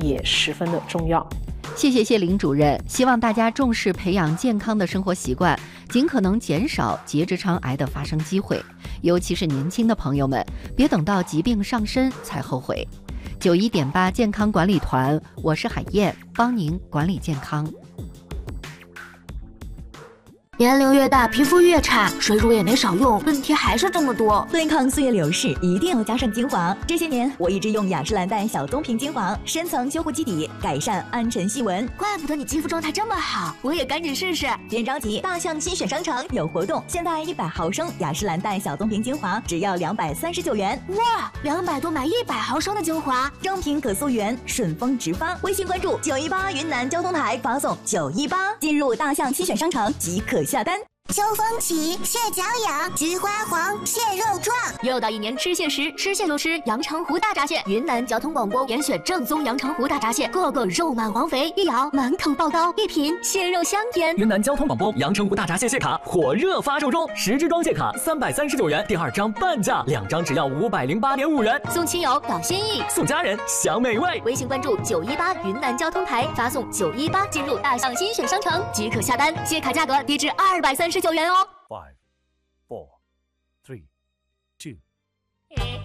也十分的重要。 谢谢谢林主任，希望大家重视培养健康的生活习惯，尽可能减少结直肠癌的发生机会，尤其是年轻的朋友们，别等到疾病上身才后悔。91.8健康管理团，我是海燕，帮您管理健康。 年龄越大，皮肤越差，水乳也没少用，问题还是这么多。 对抗岁月流逝，一定要加上精华。这些年，我一直用雅诗兰黛小棕瓶精华，深层修护基底，改善暗沉细纹。 怪不得你肌肤状态这么好，我也赶紧试试。 别着急，大象新选商城有活动，现在100毫升雅诗兰黛小棕瓶精华只要239元。 哇，200多买100毫升的精华， 正品可溯源，顺丰直发。微信关注918云南交通台，发送918，进入大象新选商城即可下单。 秋风起，蟹脚痒，菊花黄，蟹肉壮。 又到一年吃蟹时，吃蟹就吃阳澄湖大闸蟹。云南交通广播严选正宗阳澄湖大闸蟹，个个肉满黄肥，一咬满口爆膏，一品蟹肉香甜。 云南交通广播阳澄湖大闸蟹蟹卡火热发售中，10支装蟹卡339元，第2张半价，2张只要508.5元。 送亲友表心意， 送家人享美味。 微信关注918云南交通台，发送918进入大象新选商城即可下单，蟹卡价格低至239元哦。5